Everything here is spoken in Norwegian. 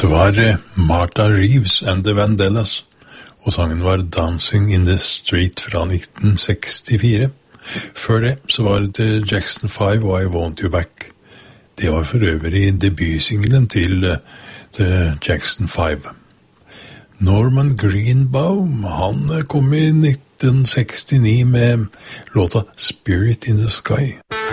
var Martha Reeves and the Vandellas, og sangen var Dancing in the Street fra 1964. Før det så var det Jackson 5 og I Want You Back. Det var for øvrig debutsinglen til The Jackson 5. Norman Greenbaum, han kom i 1969 med låta Spirit in the Sky.